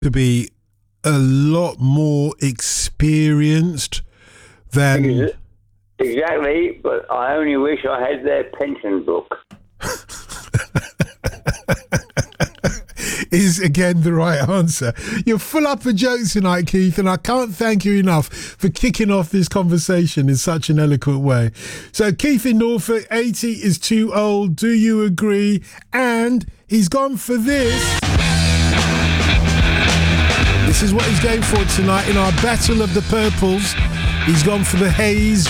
to be a lot more experienced than... Exactly, but I only wish I had their pension book. Is again the right answer. You're full up of jokes tonight, Keith, and I can't thank you enough for kicking off this conversation in such an eloquent way. So Keith in Norfolk, 80 is too old. Do you agree? And he's gone for this. This is what he's going for tonight in our Battle of the Purples. He's gone for the Haze